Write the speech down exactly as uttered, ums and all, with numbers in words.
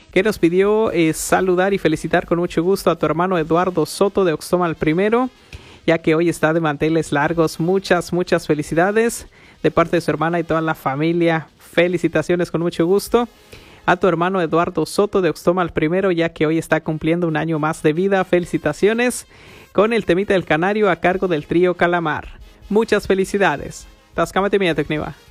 que nos pidió eh, saludar y felicitar con mucho gusto a tu hermano Eduardo Soto de Oxtomal Primero, ya que hoy está de manteles largos. Muchas, muchas felicidades de parte de su hermana y toda la familia. Felicitaciones con mucho gusto a tu hermano Eduardo Soto de Oxtomal Primero, ya que hoy está cumpliendo un año más de vida. Felicitaciones con el temita del canario a cargo del trío Calamar. Muchas felicidades. Tascamate mía, Tecniva.